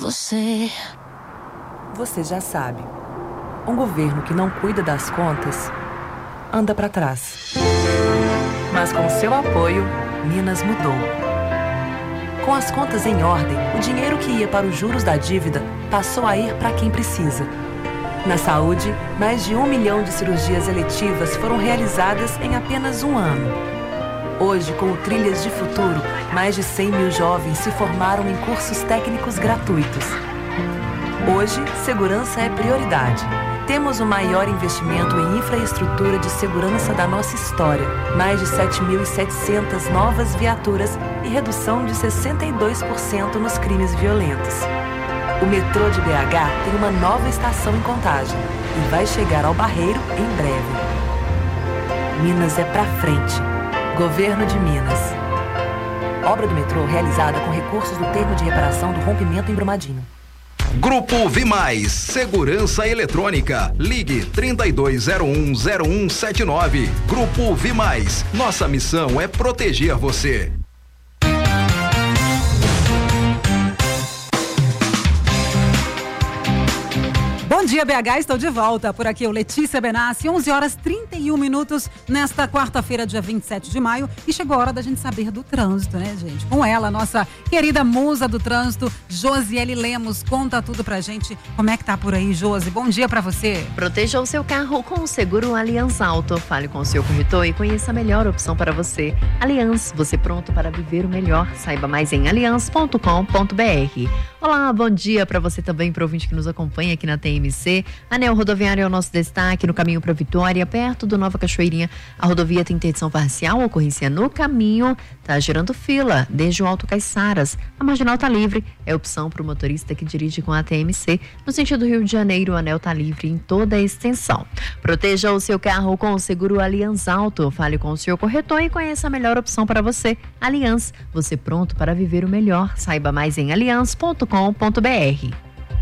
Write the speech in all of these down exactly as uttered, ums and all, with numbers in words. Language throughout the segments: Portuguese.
Você. Você já sabe. Um governo que não cuida das contas anda para trás. Mas com seu apoio, Minas mudou. Com as contas em ordem, o dinheiro que ia para os juros da dívida passou a ir para quem precisa. Na saúde, mais de um milhão de cirurgias eletivas foram realizadas em apenas um ano. Hoje, com o Trilhas de Futuro, mais de cem mil jovens se formaram em cursos técnicos gratuitos. Hoje, segurança é prioridade. Temos o maior investimento em infraestrutura de segurança da nossa história. Mais de sete mil e setecentas novas viaturas e redução de sessenta e dois por cento nos crimes violentos. O metrô de B H tem uma nova estação em Contagem e vai chegar ao Barreiro em breve. Minas é pra frente. Governo de Minas. Obra do metrô realizada com recursos do termo de reparação do rompimento em Brumadinho. Grupo Vimais, Segurança Eletrônica. Ligue trinta e dois zero um zero um sete nove. Grupo Vimais, nossa missão é proteger você. Bom dia, B H, estou de volta. Por aqui, eu, Letícia Benassi, onze horas e trinta e um minutos, nesta quarta-feira, dia vinte e sete de maio. E chegou a hora da gente saber do trânsito, né, gente? Com ela, nossa querida musa do trânsito, Josiele Lemos. Conta tudo pra gente. Como é que tá por aí, Josi? Bom dia pra você. Proteja o seu carro com o seguro Allianz Auto. Fale com o seu corretor e conheça a melhor opção para você. Allianz, você pronto para viver o melhor. Saiba mais em allianz ponto com ponto b r. Olá, bom dia para você também, para o ouvinte que nos acompanha aqui na T M C. Anel rodoviário é o nosso destaque no caminho para Vitória, perto do Nova Cachoeirinha. A rodovia tem interdição parcial, ocorrência no caminho, tá gerando fila desde o Alto Caiçaras. A marginal tá livre, é opção para o motorista que dirige com a T M C. No sentido Rio de Janeiro, o anel tá livre em toda a extensão. Proteja o seu carro com o seguro Allianz Auto. Fale com o seu corretor e conheça a melhor opção para você. Allianz, você pronto para viver o melhor. Saiba mais em allianz ponto com ponto b r.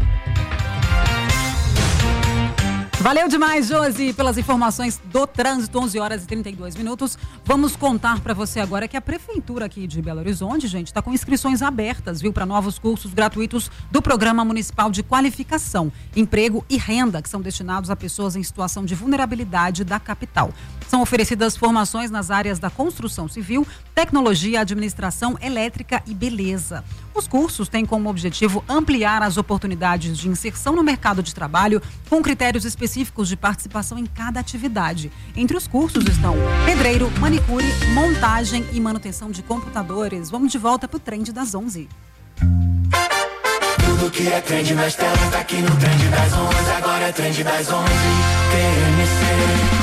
Valeu demais, Josi, pelas informações do trânsito, onze horas e trinta e dois minutos. Vamos contar para você agora que a Prefeitura aqui de Belo Horizonte, gente, está com inscrições abertas, viu, para novos cursos gratuitos do Programa Municipal de Qualificação, Emprego e Renda, que são destinados a pessoas em situação de vulnerabilidade da capital. São oferecidas formações nas áreas da construção civil, tecnologia, administração, elétrica e beleza. Os cursos têm como objetivo ampliar as oportunidades de inserção no mercado de trabalho com critérios específicos de participação em cada atividade. Entre os cursos estão pedreiro, manicure, montagem e manutenção de computadores. Vamos de volta pro Trend das onze. Tudo que é trend nas telas tá aqui no Trend das onze. Agora é Trend das onze. T M C.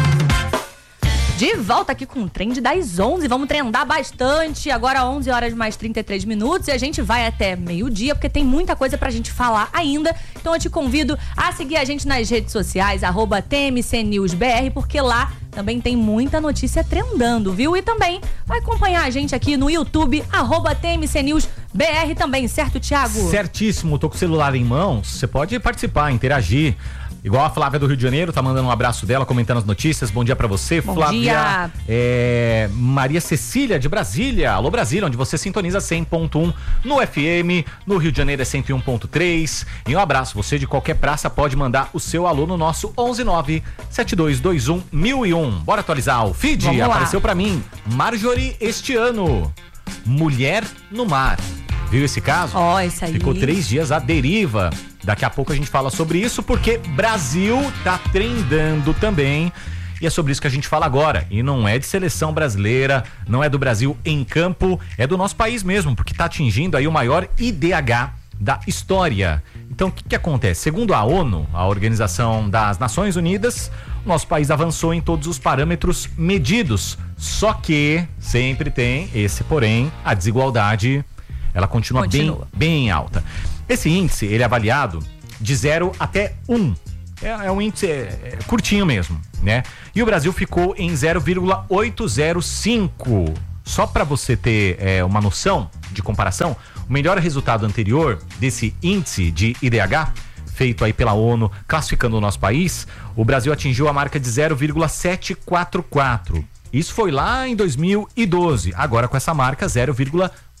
De volta aqui com o Trend das onze, vamos trendar bastante, agora onze horas mais trinta e três minutos e a gente vai até meio-dia, porque tem muita coisa pra gente falar ainda, então eu te convido a seguir a gente nas redes sociais, arroba T M C News B R, porque lá também tem muita notícia trendando, viu? E também vai acompanhar a gente aqui no YouTube, arroba T M C News B R também, certo, Thiago? Certíssimo, tô com o celular em mãos, você pode participar, interagir. Igual a Flávia do Rio de Janeiro, tá mandando um abraço dela, comentando as notícias. Bom dia pra você, Bom Flávia. Dia. É, Maria Cecília, de Brasília. Alô, Brasília, onde você sintoniza cem ponto um no F M. No Rio de Janeiro é cento e um ponto três. E um abraço, você de qualquer praça pode mandar o seu alô no nosso onze nove sete dois dois um mil e um. Bora atualizar o feed? Vamos lá. Apareceu pra mim. Marjorie este ano. Mulher no mar. Viu esse caso? Ó, oh, esse aí. Ficou três dias à deriva. Daqui a pouco a gente fala sobre isso, porque Brasil tá trendando também. E é sobre isso que a gente fala agora. E não é de seleção brasileira, não é do Brasil em campo, é do nosso país mesmo, porque tá atingindo aí o maior I D H da história. Então, o que que acontece? Segundo a ONU, a Organização das Nações Unidas, o nosso país avançou em todos os parâmetros medidos. Só que sempre tem esse porém, a desigualdade, ela continua, continua. Bem, bem alta. Esse índice, ele é avaliado de zero até um. É, é um índice é, é curtinho mesmo, né? E o Brasil ficou em zero vírgula oitocentos e cinco. Só para você ter é, uma noção de comparação, o melhor resultado anterior desse índice de I D H, feito aí pela ONU, classificando o nosso país, o Brasil atingiu a marca de zero vírgula setecentos e quarenta e quatro. Isso foi lá em dois mil e doze. Agora com essa marca zero vírgula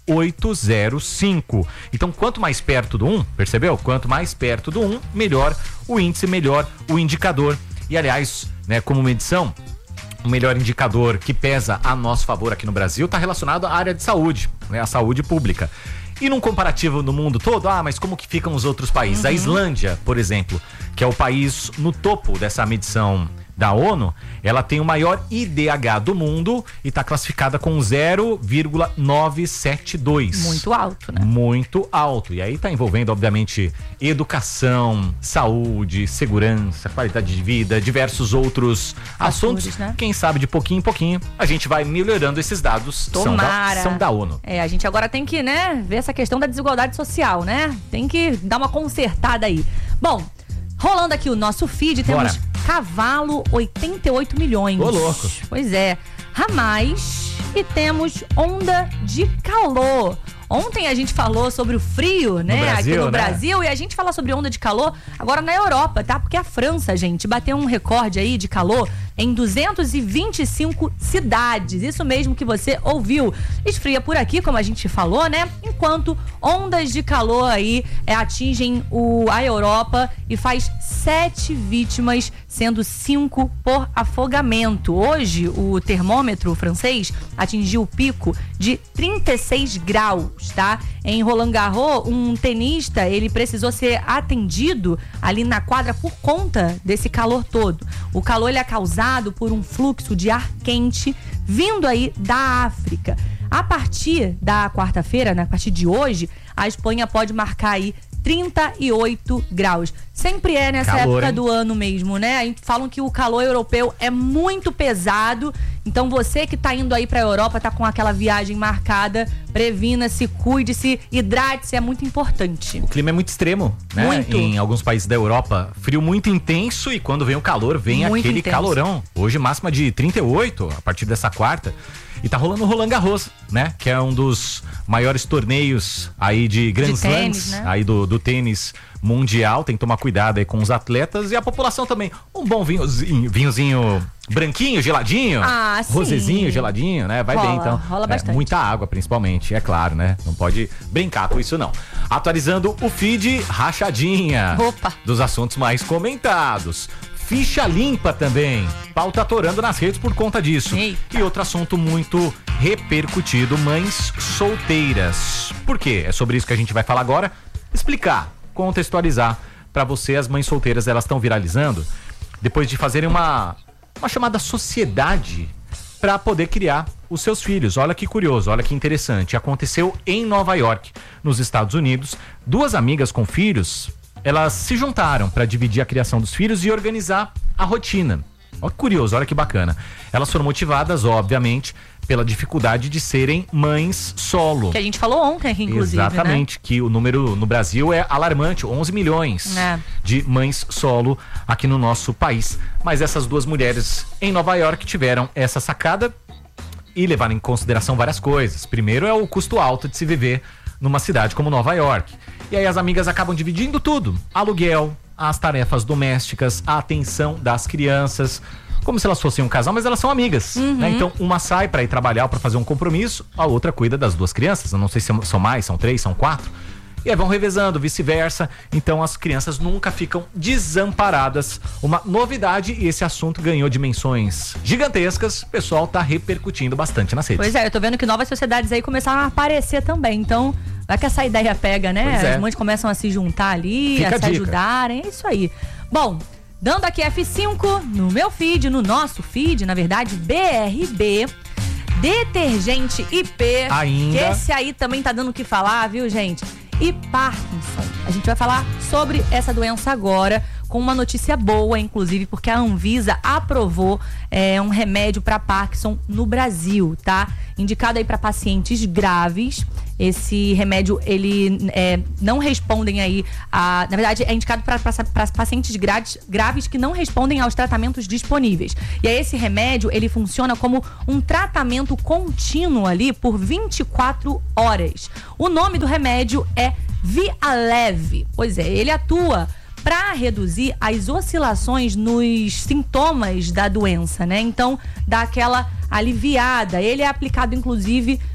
oito zero cinco. Então, quanto mais perto do um, percebeu? Quanto mais perto do um, melhor o índice, melhor o indicador. E, aliás, né, como medição, o melhor indicador que pesa a nosso favor aqui no Brasil está relacionado à área de saúde, né, a saúde pública. E num comparativo no mundo todo, ah, mas como que ficam os outros países? Uhum. A Islândia, por exemplo, que é o país no topo dessa medição da ONU, ela tem o maior I D H do mundo e está classificada com zero vírgula novecentos e setenta e dois. Muito alto, né? Muito alto. E aí está envolvendo, obviamente, educação, saúde, segurança, qualidade de vida, diversos outros assuntos. assuntos né? Quem sabe de pouquinho em pouquinho a gente vai melhorando esses dados. Tomara. São da, são da ONU. É, a gente agora tem que, né, ver essa questão da desigualdade social, né? Tem que dar uma consertada aí. Bom, rolando aqui o nosso feed, temos Bora. Cavalo oitenta e oito milhões. Ô, louco. Pois é. Ramais e temos onda de calor. Ontem a gente falou sobre o frio, né? No Brasil, aqui no né? Brasil. E a gente fala sobre onda de calor agora na Europa, tá? Porque a França, gente, bateu um recorde aí de calor em duzentas e vinte e cinco cidades. Isso mesmo que você ouviu. Esfria por aqui, como a gente falou, né? Enquanto ondas de calor aí é, atingem o, a Europa e faz sete vítimas, sendo cinco por afogamento. Hoje, o termômetro francês atingiu o pico de trinta e seis graus, tá? Em Roland Garros, um tenista, ele precisou ser atendido ali na quadra por conta desse calor todo. O calor, ele é causado por um fluxo de ar quente vindo aí da África. A partir da quarta-feira, né, a partir de hoje, a Espanha pode marcar aí trinta e oito graus. Sempre é nessa calor, época hein? do ano mesmo, né? Aí falam que o calor europeu é muito pesado. Então você que tá indo aí pra Europa, tá com aquela viagem marcada, previna-se, cuide-se, hidrate-se, é muito importante. O clima é muito extremo, né? Muito. Em alguns países da Europa, frio muito intenso e quando vem o calor, vem muito aquele intenso. calorão. Hoje máxima de trinta e oito, a partir dessa quarta. E tá rolando o Roland Garros, né? Que é um dos maiores torneios aí de Grand Slams, né? Aí do, do tênis mundial. Tem que tomar cuidado aí com os atletas e a população também. Um bom vinhozinho, vinhozinho branquinho, geladinho. Ah, sim. Rosezinho, geladinho, né? Vai rola, bem, então. Rola bastante. É, muita água, principalmente, é claro, né? Não pode brincar com isso, não. Atualizando o feed, rachadinha. Opa. Dos assuntos mais comentados. Ficha limpa também. Pau tá atorando nas redes por conta disso. Eita. E outro assunto muito repercutido, mães solteiras. Por quê? É sobre isso que a gente vai falar agora. Explicar, contextualizar para você. As mães solteiras, elas estão viralizando depois de fazerem uma, uma chamada sociedade para poder criar os seus filhos. Olha que curioso, olha que interessante. Aconteceu em Nova York, nos Estados Unidos. Duas amigas com filhos, elas se juntaram para dividir a criação dos filhos e organizar a rotina. Olha que curioso, olha que bacana. Elas foram motivadas, obviamente, pela dificuldade de serem mães solo. Que a gente falou ontem aqui, inclusive, Exatamente, né? Que o número no Brasil é alarmante, onze milhões é. de mães solo aqui no nosso país. Mas essas duas mulheres em Nova York tiveram essa sacada e levaram em consideração várias coisas. Primeiro é o custo alto de se viver numa cidade como Nova York. E aí as amigas acabam dividindo tudo. Aluguel, as tarefas domésticas, a atenção das crianças, como se elas fossem um casal, mas elas são amigas, uhum. né? Então uma sai para ir trabalhar, para fazer um compromisso, a outra cuida das duas crianças. Eu não sei se são mais, são três, são quatro. E aí vão revezando, vice-versa. Então as crianças nunca ficam desamparadas. Uma novidade, e esse assunto ganhou dimensões gigantescas. O pessoal tá repercutindo bastante nas redes. Pois é, eu tô vendo que novas sociedades aí começaram a aparecer também. Então, vai que essa ideia pega, né? Pois é. As mães começam a se juntar ali, Fica a a se dica. ajudarem. É isso aí. Bom, dando aqui F cinco no meu feed, no nosso feed, na verdade, B R B. Detergente I P. Ainda. Que esse aí também tá dando o que falar, viu, gente? E Parkinson. A gente vai falar sobre essa doença agora, com uma notícia boa, inclusive, porque a Anvisa aprovou é, um remédio para Parkinson no Brasil, tá? Indicado aí para pacientes graves. Esse remédio, ele é, não respondem aí a... Na verdade, é indicado para pacientes graves, graves que não respondem aos tratamentos disponíveis. E aí, esse remédio, ele funciona como um tratamento contínuo ali por vinte e quatro horas. O nome do remédio é Vyalev. Pois é, ele atua para reduzir as oscilações nos sintomas da doença, né? Então, dá aquela aliviada. Ele é aplicado, inclusive,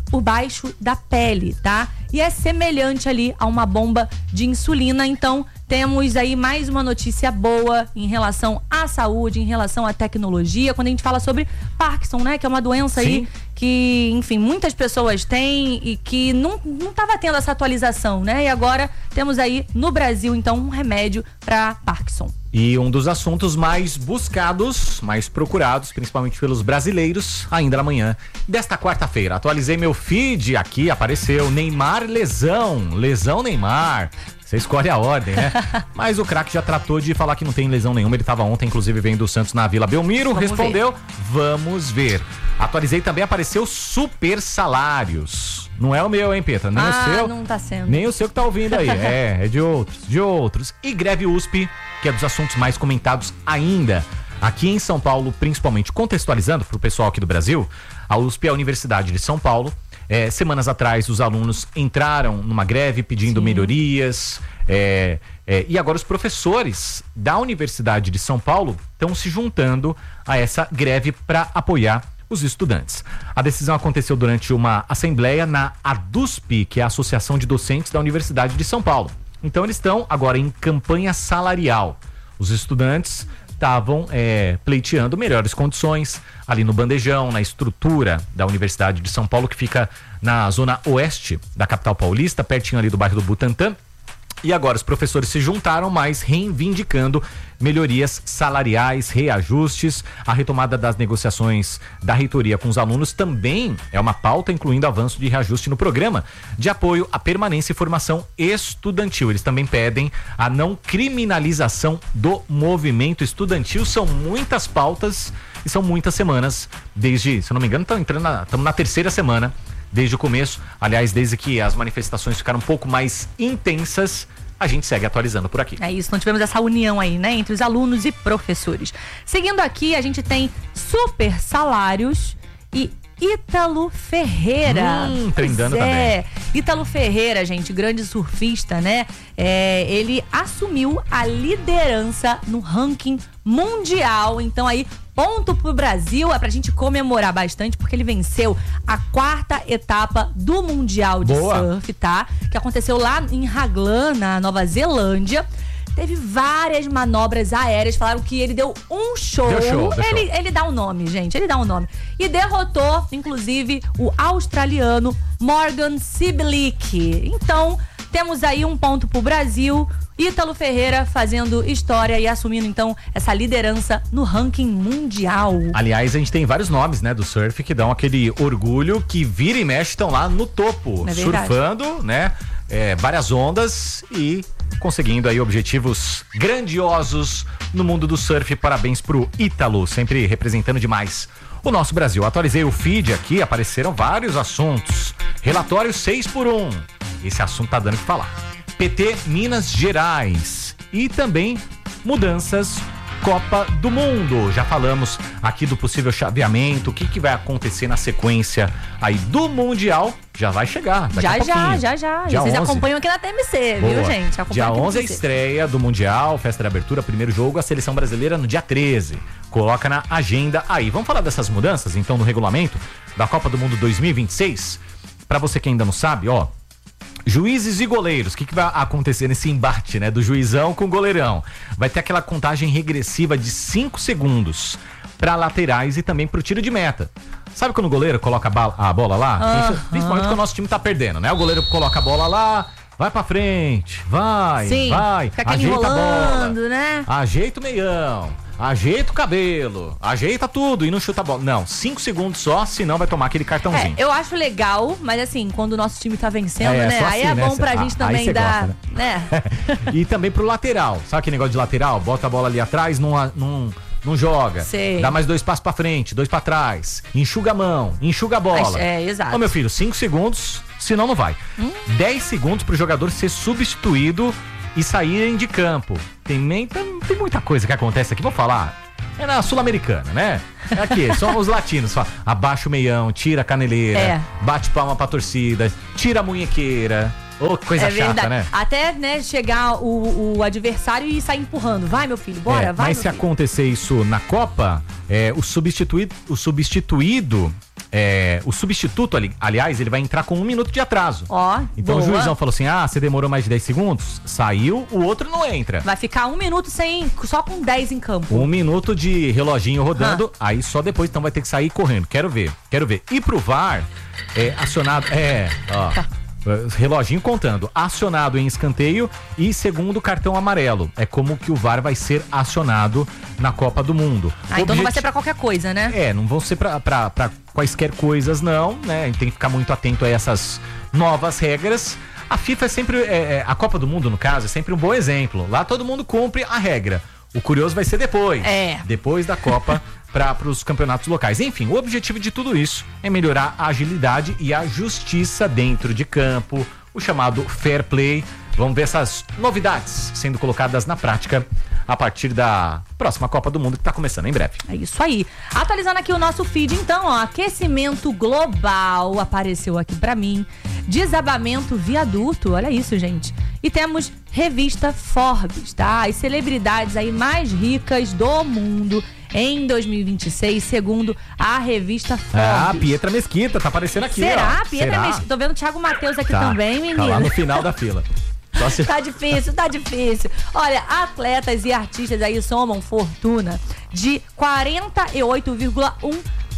por baixo da pele, tá? E é semelhante ali a uma bomba de insulina. Então, temos aí mais uma notícia boa em relação à saúde, em relação à tecnologia, quando a gente fala sobre Parkinson, né? Que é uma doença Sim. aí que, enfim, muitas pessoas têm e que não, não tava tendo essa atualização, né? E agora temos aí no Brasil, então, um remédio para Parkinson. E um dos assuntos mais buscados, mais procurados, principalmente pelos brasileiros, ainda na manhã desta quarta-feira. Atualizei meu feed aqui, apareceu Neymar lesão, lesão Neymar. Você escolhe a ordem, né? Mas o craque já tratou de falar que não tem lesão nenhuma. Ele estava ontem, inclusive, vendo o Santos na Vila Belmiro. Vamos respondeu, ver. vamos ver. Atualizei também, apareceu super salários. Não é o meu, hein, Petra? Nem ah, o seu. não tá sendo. Nem o seu que tá ouvindo aí. É, é de outros, de outros. E greve U S P, que é dos assuntos mais comentados ainda. Aqui em São Paulo, principalmente, contextualizando pro pessoal aqui do Brasil, a U S P é a Universidade de São Paulo. É, semanas atrás, os alunos entraram numa greve pedindo Sim. melhorias. É, é, e agora os professores da Universidade de São Paulo estão se juntando a essa greve para apoiar os estudantes. A decisão aconteceu durante uma assembleia na ADUSP, que é a Associação de Docentes da Universidade de São Paulo. Então eles estão agora em campanha salarial. Os estudantes estavam é, pleiteando melhores condições ali no bandejão, na estrutura da Universidade de São Paulo, que fica na zona oeste da capital paulista, pertinho ali do bairro do Butantã. E agora os professores se juntaram, mas reivindicando melhorias salariais, reajustes. A retomada das negociações da reitoria com os alunos também é uma pauta, incluindo avanço de reajuste no programa de apoio à permanência e formação estudantil. Eles também pedem a não criminalização do movimento estudantil. São muitas pautas e são muitas semanas, desde, se eu não me engano, estamos entrando na, estamos na terceira semana desde o começo. Aliás, desde que as manifestações ficaram um pouco mais intensas, a gente segue atualizando por aqui. É isso, não tivemos essa união aí, né, entre os alunos e professores. Seguindo aqui, a gente tem super salários e Ítalo Ferreira. Hum, treinando é. também. Ítalo Ferreira, gente, grande surfista, né? É, ele assumiu a liderança no ranking mundial. Então aí, ponto pro Brasil, é pra gente comemorar bastante, porque ele venceu a quarta etapa do Mundial de Boa. Surf, tá? Que aconteceu lá em Raglan, na Nova Zelândia. Teve várias manobras aéreas, falaram que ele deu um show. Deu show, deu ele, show. ele dá um nome, gente, ele dá um nome. E derrotou, inclusive, o australiano Morgan Cibilic. Então, temos aí um ponto pro Brasil. Ítalo Ferreira fazendo história e assumindo, então, essa liderança no ranking mundial. Aliás, a gente tem vários nomes, né, do surf que dão aquele orgulho, que vira e mexe, estão lá no topo, é surfando, né, é, várias ondas e conseguindo aí objetivos grandiosos no mundo do surf. Parabéns pro Ítalo, sempre representando demais o nosso Brasil. Atualizei o feed aqui, apareceram vários assuntos. Relatório seis por um. Esse assunto tá dando o que falar. P T Minas Gerais e também mudanças Copa do Mundo. Já falamos aqui do possível chaveamento, o que, que vai acontecer na sequência aí do Mundial. Já vai chegar daqui já, a pouquinho. Já, já, já. Dia Vocês onze. acompanham aqui na T M C, Boa. viu, gente? Acompanham Dia aqui onze é a estreia do Mundial, festa de abertura, primeiro jogo, a seleção brasileira no dia treze. Coloca na agenda aí. Vamos falar dessas mudanças, então, no regulamento da Copa do Mundo dois mil e vinte e seis? Pra você que ainda não sabe, ó, juízes e goleiros, o que, que vai acontecer nesse embate, né, do juizão com o goleirão? Vai ter aquela contagem regressiva de cinco segundos para laterais e também pro tiro de meta. Sabe quando o goleiro coloca a, bala, a bola lá? Uh-huh. Principalmente quando o nosso time tá perdendo, né? O goleiro coloca a bola lá, vai pra frente, vai, Sim, vai, fica ajeita a enrolando, bola, né? ajeita o meião, ajeita o cabelo, ajeita tudo e não chuta a bola. Não, cinco segundos só, senão vai tomar aquele cartãozinho. É, eu acho legal, mas assim, quando o nosso time tá vencendo, É, é né? só Aí assim, é né? bom pra Cê- gente ah, aí também cê dar, gosta, né? E também pro lateral, sabe aquele negócio de lateral? Bota a bola ali atrás, não, não, não joga. Sei. Dá mais dois passos pra frente, dois pra trás. Enxuga a mão, enxuga a bola. É, exato. Ô, meu filho, cinco segundos, senão não vai. Hum? dez segundos pro jogador ser substituído e saírem de campo. Tem, tem, tem muita coisa que acontece aqui, vou falar. É na Sul-Americana, né? É aqui, são os latinos. Só abaixa o meião, tira a caneleira, É. bate palma pra torcida, tira a munhequeira. Ô, coisa é chata, verdade. né? Até, né, chegar o, o adversário e sair empurrando. Vai, meu filho, bora, É, vai, mas meu se filho. acontecer isso na Copa, é, o substituído, o substituído, é, o substituto, ali, aliás, ele vai entrar com um minuto de atraso. Ó, Então boa. o juizão falou assim: ah, você demorou mais de dez segundos, saiu, o outro não entra. Vai ficar um minuto sem, só com dez em campo. Um minuto de reloginho rodando, aí só depois então vai ter que sair correndo. Quero ver, quero ver. E pro V A R, é acionado. É, ó. Reloginho contando, acionado em escanteio e segundo cartão amarelo. É como que o V A R vai ser acionado na Copa do Mundo. Ah, então não vai Objeti- ser pra qualquer coisa, né? É, não vão ser pra, pra, pra quaisquer coisas, não, né? A gente tem que ficar muito atento a essas novas regras. A FIFA é sempre, é, é, a Copa do Mundo, no caso, é sempre um bom exemplo. Lá todo mundo cumpre a regra. O curioso vai ser depois. É. Depois da Copa para os campeonatos locais. Enfim, o objetivo de tudo isso é melhorar a agilidade e a justiça dentro de campo, o chamado fair play. Vamos ver essas novidades sendo colocadas na prática a partir da próxima Copa do Mundo, que está começando em breve. É isso aí. Atualizando aqui o nosso feed, então, ó, aquecimento global apareceu aqui pra mim. Desabamento viaduto, olha isso, gente. E temos revista Forbes, tá? As celebridades aí mais ricas do mundo em dois mil e vinte e seis, segundo a revista Forbes. Ah, Pietra Mesquita, tá aparecendo aqui, Será? ó. Pietra Será? Mesquita. Tô vendo o Thiago Matheus aqui Tá, também, menino. tá lá no final da fila. Só se... Tá difícil, tá difícil. Olha, atletas e artistas aí somam fortuna de quarenta e oito vírgula um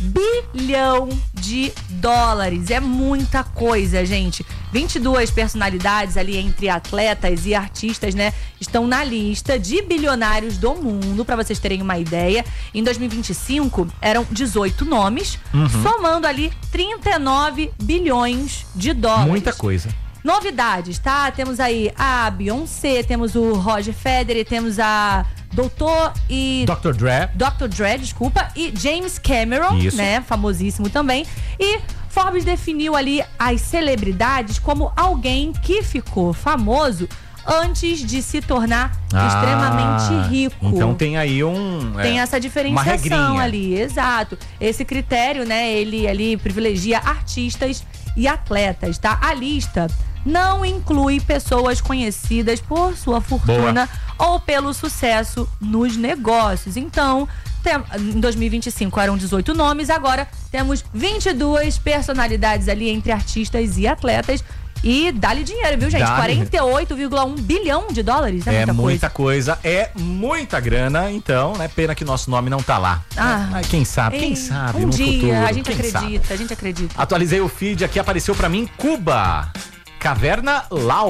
bilhão de dólares. É muita coisa, gente. vinte e duas personalidades ali entre atletas e artistas, né, estão na lista de bilionários do mundo, pra vocês terem uma ideia. Em dois mil e vinte e cinco, eram dezoito nomes, Uhum. somando ali trinta e nove bilhões de dólares. Muita coisa. Novidades, tá? Temos aí a Beyoncé, temos o Roger Federer, temos a Doutor e... doutor Dre. doutor Dre, desculpa, e James Cameron, Isso. né? Famosíssimo também. E Forbes definiu ali as celebridades como alguém que ficou famoso antes de se tornar Ah, extremamente rico. Então tem aí um... Tem é, essa uma diferenciação regrinha. ali, exato. Esse critério, né, ele ali privilegia artistas e atletas, tá? A lista não inclui pessoas conhecidas por sua fortuna ou pelo sucesso nos negócios. Então, tem, em dois mil e vinte e cinco eram dezoito nomes, agora temos vinte e duas personalidades ali entre artistas e atletas. E dá-lhe dinheiro, viu, gente? Dá-lhe. quarenta e oito vírgula um bilhão de dólares. É, É muita, muita coisa. coisa. é muita grana, então, né? Pena que nosso nome não tá lá. Ah. Ai, quem sabe, quem Ei, sabe um no dia, futuro. a gente quem acredita, sabe. a gente acredita. Atualizei o feed aqui, apareceu pra mim Cuba, Caverna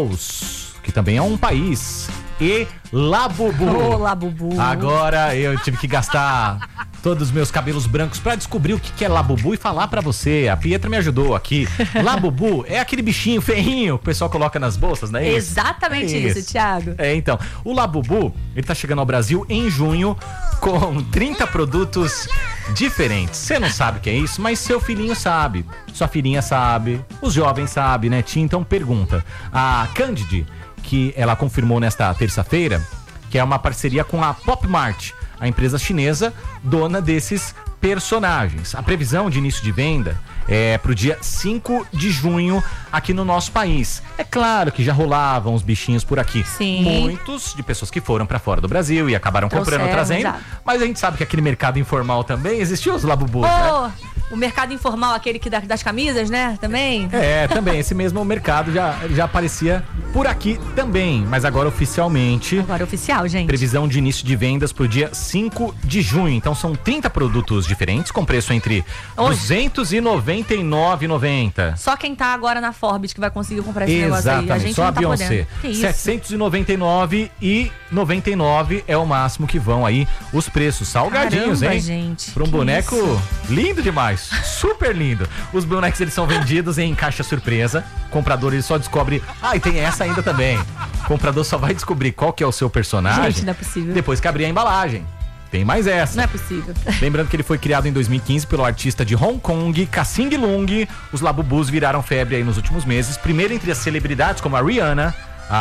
Laos, que também é um país, e Labubu. Olá, Bubu. Agora eu tive que gastar todos os meus cabelos brancos pra descobrir o que que é Labubu e falar pra você. A Pietra me ajudou aqui. Labubu é aquele bichinho feinho que o pessoal coloca nas bolsas, não é isso? Exatamente É isso, Thiago. É, então, o Labubu, ele tá chegando ao Brasil em junho com trinta produtos diferentes. Você não sabe o que é isso, mas seu filhinho sabe, sua filhinha sabe, os jovens sabem, né, Tia? Então pergunta. A Candide, que ela confirmou nesta terça-feira, que é uma parceria com a Pop Mart, a empresa chinesa dona desses personagens. A previsão de início de venda é pro dia cinco de junho aqui no nosso país. É claro que já rolavam os bichinhos por aqui. Sim. Muitos de pessoas que foram pra fora do Brasil e acabaram comprando, Trouxeram, trazendo. exato. Mas a gente sabe que aquele mercado informal também existiu os labubus, né? Oh, o mercado informal, aquele que dá, das camisas, né? Também. É, também, esse mesmo mercado já, já aparecia por aqui também, mas agora oficialmente, Agora é oficial, gente. previsão de início de vendas pro dia cinco de junho, então são trinta produtos diferentes com preço entre Oi. duzentos e noventa e nove reais e noventa centavos. Só quem tá agora na Forbes que vai conseguir comprar esse negócio aí. A Exatamente, gente só não a tá Beyoncé. podendo. Que isso? setecentos e noventa e nove e noventa e nove é o máximo que vão aí os preços salgadinhos, Caramba, hein? gente, Para um que boneco isso? lindo demais, super lindo. Os bonecos eles são vendidos em caixa surpresa. O comprador ele só descobre, ah, e tem essa ainda também. O comprador só vai descobrir qual que é o seu personagem Gente, não é possível. depois que abrir a embalagem. Tem mais essa. Não é possível. Lembrando que ele foi criado em dois mil e quinze pelo artista de Hong Kong, Kassing Lung. Os Labubus viraram febre aí nos últimos meses. Primeiro entre as celebridades como a Rihanna,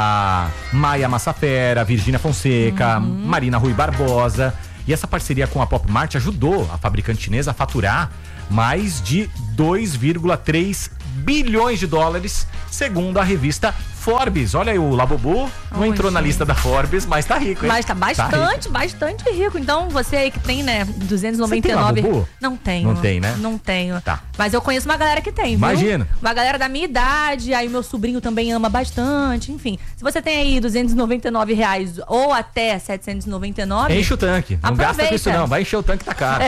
a Maia Massafera, a Virgínia Fonseca, Uhum. Marina Rui Barbosa. E essa parceria com a Pop Mart ajudou a fabricante chinesa a faturar mais de dois vírgula três bilhões de dólares, segundo a revista Forbes. Olha aí, o Labubu não Oi, entrou na gente. lista da Forbes, mas tá rico, hein? Mas tá bastante, rico. bastante rico. Então, você aí que tem, né, duzentos e noventa e nove... Você tem Labubu? Não tenho. Não tem, né? Não tenho. Tá. Mas eu conheço uma galera que tem, viu? Imagina. Uma galera da minha idade, aí meu sobrinho também ama bastante, enfim. Se você tem aí duzentos e noventa e nove reais ou até setecentos e noventa e nove... Enche o tanque. Não Aproveita. gasta com isso não, vai encher o tanque, tá caro.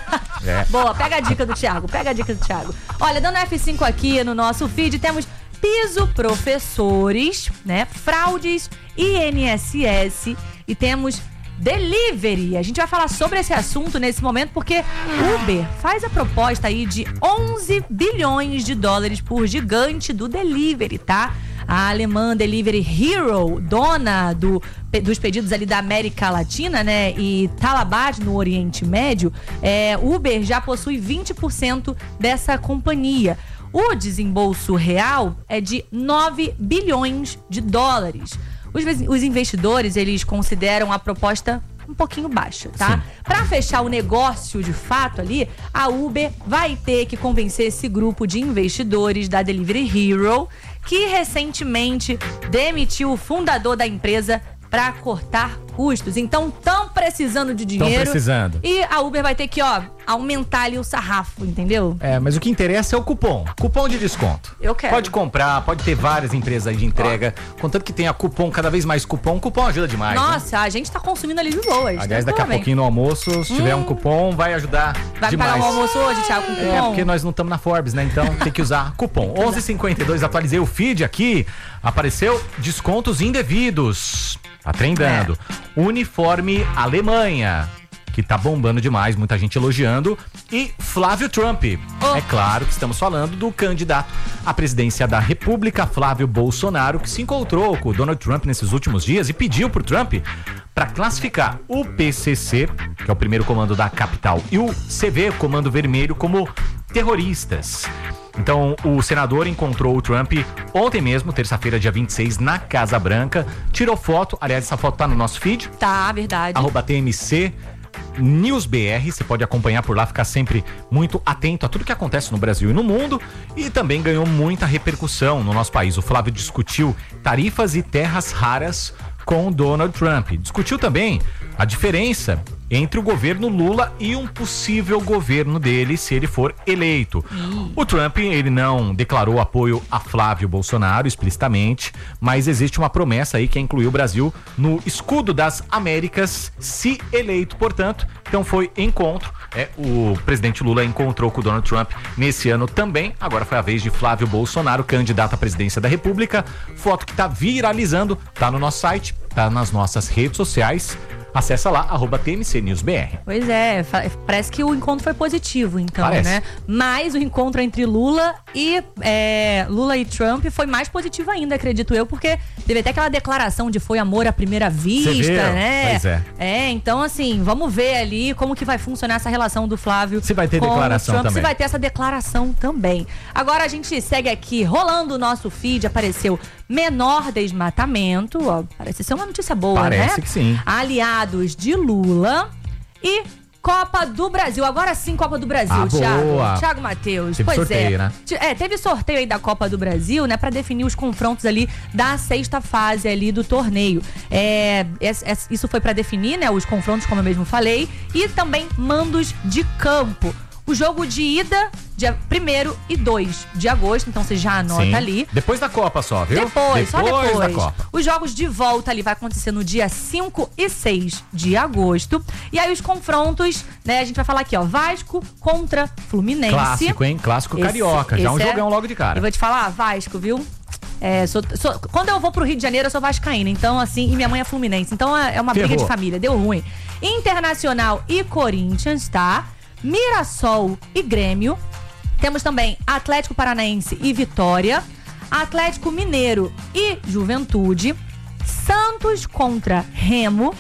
É. Boa, pega a dica do Thiago, pega a dica do Thiago. Olha, dando F cinco aqui no nosso feed, temos piso professores, né? Fraudes, I N S S e temos delivery. A gente vai falar sobre esse assunto nesse momento porque Uber faz a proposta aí de onze bilhões de dólares por gigante do delivery, tá? A alemã Delivery Hero, dona do, dos pedidos ali da América Latina, né, e Talabat no Oriente Médio, é, Uber já possui vinte por cento dessa companhia. O desembolso real é de nove bilhões de dólares. Os, os investidores, eles consideram a proposta um pouquinho baixa, tá? Para fechar o negócio de fato ali, a Uber vai ter que convencer esse grupo de investidores da Delivery Hero, que recentemente demitiu o fundador da empresa para cortar custos. Então, estão precisando de dinheiro. Estão precisando. E a Uber vai ter que, ó, aumentar ali o sarrafo, entendeu? É, mas o que interessa é o cupom. Cupom de desconto. Eu quero. Pode comprar, pode ter várias empresas aí de entrega. Contanto que tenha cupom, cada vez mais cupom. Cupom ajuda demais. Nossa, né? a gente tá consumindo ali de boas. Aliás, daqui a pouquinho no almoço, se tiver um cupom, vai ajudar Vai demais. pagar o almoço hoje, Thiago, com cupom? É, porque nós não estamos na Forbes, né? Então tem que usar cupom. onze e cinquenta e dois, atualizei o feed aqui. Apareceu descontos indevidos. Tá trendando. É. Uniforme Alemanha, que tá bombando demais, muita gente elogiando. E Flávio Trump. Oh. É claro que estamos falando do candidato à presidência da República, Flávio Bolsonaro, que se encontrou com o Donald Trump nesses últimos dias e pediu pro Trump para classificar o P C C, que é o primeiro comando da capital, e o C V, o Comando Vermelho, como terroristas. Então, o senador encontrou o Trump ontem mesmo, terça-feira, dia vinte e seis, na Casa Branca. Tirou foto, aliás, essa foto tá no nosso feed. Tá, verdade. Arroba T M C News B R, você pode acompanhar por lá, ficar sempre muito atento a tudo que acontece no Brasil e no mundo. E também ganhou muita repercussão no nosso país. O Flávio discutiu tarifas e terras raras com Donald Trump. Discutiu também a diferença entre o governo Lula e um possível governo dele se ele for eleito. Hum. O Trump, ele não declarou apoio a Flávio Bolsonaro explicitamente, mas existe uma promessa aí que é incluir o Brasil no escudo das Américas se eleito, portanto. Então foi encontro, é, o presidente Lula encontrou com o Donald Trump nesse ano também. Agora foi a vez de Flávio Bolsonaro, candidato à presidência da República. Foto que tá viralizando, tá no nosso site, tá nas nossas redes sociais. Acessa lá, arroba T M C News B R. Pois é, parece que o encontro foi positivo, então, parece. né? Mas o encontro entre Lula e é, Lula e Trump foi mais positivo ainda, acredito eu, porque teve até aquela declaração de foi amor à primeira vista, né? Pois é. É, então assim, vamos ver ali como que vai funcionar essa relação do Flávio. Se vai ter com declaração o Trump, também. se vai ter essa declaração também. Agora a gente segue aqui, rolando o nosso feed, apareceu menor desmatamento, ó, parece ser uma notícia boa, parece né? Parece que sim. Aliado de Lula e Copa do Brasil. Agora sim, Copa do Brasil, ah, Thiago. Boa. Thiago Matheus. Teve pois sorteio, é. né? É, teve sorteio aí da Copa do Brasil, né? Pra definir os confrontos ali da sexta fase ali do torneio. É, é, é, isso foi pra definir, né? Os confrontos, como eu mesmo falei. E também mandos de campo. O jogo de ida, dia primeiro e dois de agosto, então você já anota Sim. ali. Depois da Copa só, viu? Depois, só depois. da Copa. Os jogos de volta ali vai acontecer no dia cinco e seis de agosto. E aí os confrontos, né, a gente vai falar aqui, ó, Vasco contra Fluminense. Clássico, hein? Clássico Esse, carioca, já um é... jogão logo de cara. Eu vou te falar, Vasco, viu? É, sou, sou, quando eu vou pro Rio de Janeiro, eu sou vascaína, então assim, e minha mãe é fluminense, então é, é uma Ferrou. briga de família, deu ruim. Internacional e Corinthians, tá? Mirassol e Grêmio. Temos também Atlético Paranaense e Vitória, Atlético Mineiro e Juventude, Santos contra Remo,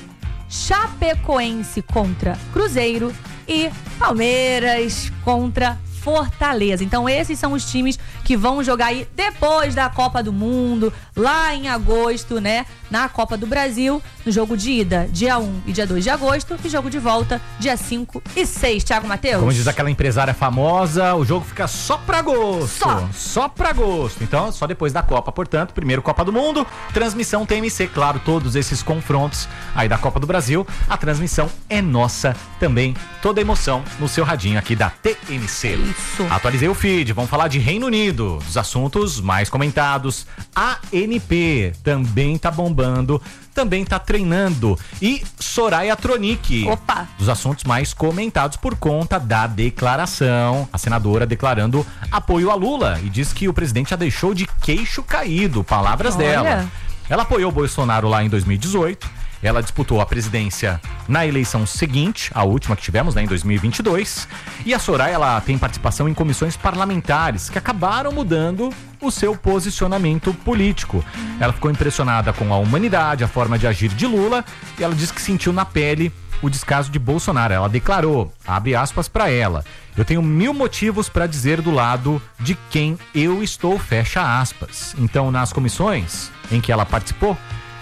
Chapecoense contra Cruzeiro e Palmeiras contra Fortaleza. Então esses são os times que vão jogar aí depois da Copa do Mundo, lá em agosto, né? Na Copa do Brasil. no jogo de ida, dia um e dia dois de agosto, e jogo de volta, dia cinco e seis. Thiago Matheus? Como diz aquela empresária famosa, o jogo fica só pra agosto. Só. Só pra agosto. Então, só depois da Copa. Portanto, primeiro Copa do Mundo, transmissão T M C. Claro, todos esses confrontos aí da Copa do Brasil, a transmissão é nossa também. Toda a emoção no seu radinho aqui da T M C. Isso. Atualizei o feed, vamos falar de Reino Unido, dos assuntos mais comentados. A N P também tá bombando, também tá treinando. E Soraya Tronic. Opa! Dos assuntos mais comentados por conta da declaração. A senadora declarando apoio a Lula e diz que o presidente a deixou de queixo caído. Palavras Olha. dela. Ela apoiou o Bolsonaro lá em dois mil e dezoito. Ela disputou a presidência na eleição seguinte, a última que tivemos, né, em dois mil e vinte e dois. E a Soraya, ela tem participação em comissões parlamentares que acabaram mudando o seu posicionamento político. Ela ficou impressionada com a humanidade, a forma de agir de Lula, e ela disse que sentiu na pele o descaso de Bolsonaro. Ela declarou, abre aspas para ela, eu tenho mil motivos para dizer do lado de quem eu estou, fecha aspas. Então, nas comissões em que ela participou,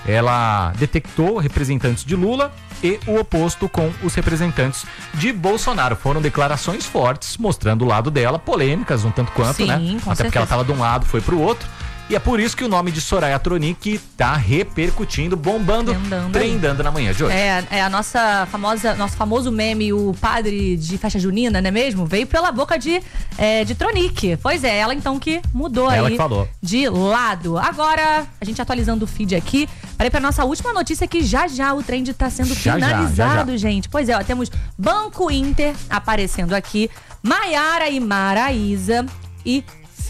ela detectou representantes de Lula e o oposto com os representantes de Bolsonaro. Foram declarações fortes, mostrando o lado dela, polêmicas um tanto quanto, Sim, né? com Até certeza. porque ela estava de um lado, foi pro outro. E é por isso que o nome de Soraya Tronic tá repercutindo, bombando, Trendando trendando na manhã de hoje. É, é a nossa famosa, nosso famoso meme, o padre de festa junina, não é mesmo? Veio pela boca de, é, de Tronic. Pois é, ela então que mudou Ela aí que falou. de lado. Agora, a gente atualizando o feed aqui, parei pra nossa última notícia que já já o trend tá sendo Já, já, finalizado, já, já. gente. Pois é, ó, temos Banco Inter aparecendo aqui, Maiara e Maraísa e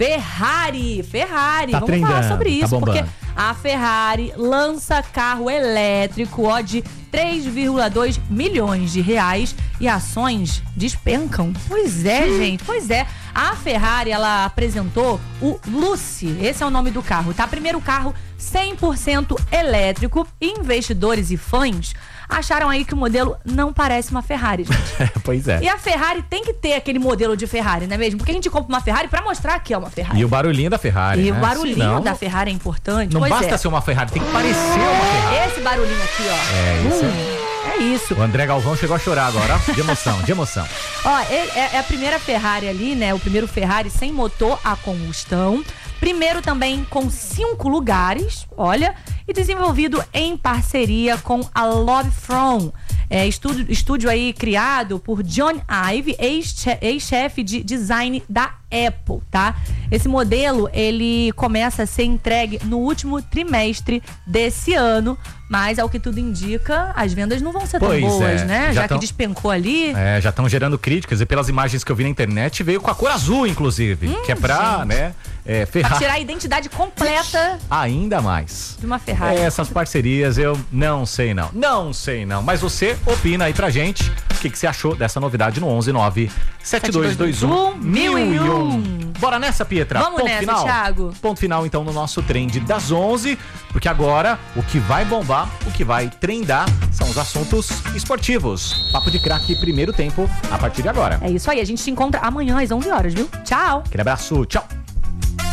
Ferrari. Ferrari, Tá vamos falar trendando, sobre tá isso, porque bombando. a Ferrari lança carro elétrico, ó, de três vírgula dois milhões de reais e ações despencam. Pois é, gente, pois é. A Ferrari, ela apresentou o Lucy, esse é o nome do carro, tá? Primeiro carro cem por cento elétrico, e investidores e fãs acharam aí que o modelo não parece uma Ferrari, gente. Pois é. E a Ferrari tem que ter aquele modelo de Ferrari, não é mesmo? Porque a gente compra uma Ferrari pra mostrar que é uma Ferrari. E o barulhinho da Ferrari, E né? o barulhinho Senão, da Ferrari é importante. Não pois basta é. ser uma Ferrari, tem que parecer uma Ferrari. Esse barulhinho aqui, ó. É, isso Hum, é isso. O André Galvão chegou a chorar agora, ó, de emoção, de emoção. Ó, é, é a primeira Ferrari ali, né? O primeiro Ferrari sem motor a combustão. Primeiro também com cinco lugares, olha, e desenvolvido em parceria com a Love From. É, estúdio, estúdio aí criado por John Ive, ex-che- ex-chefe de design da Apple, tá? Esse modelo, ele começa a ser entregue no último trimestre desse ano, mas ao que tudo indica, as vendas não vão ser tão Pois boas, é, né? já Já, tão- que despencou ali. É, já estão gerando críticas, e pelas imagens que eu vi na internet, veio com a cor azul, inclusive, que é pra, né, é, Pra ferrar tirar a identidade completa ainda mais. de uma Ferrari. Essas parcerias eu não sei não, não sei não, mas você opina aí pra gente o que, que você achou dessa novidade no onze nove sete dois dois um mil e um. Bora nessa, Pietra? Vamos Ponto nessa, final. Thiago. Ponto final então no nosso trend das onze, porque agora o que vai bombar, o que vai trendar são os assuntos esportivos. Papo de craque, primeiro tempo, a partir de agora. É isso aí, a gente se encontra amanhã às onze horas, viu? Tchau! Aquele abraço, tchau.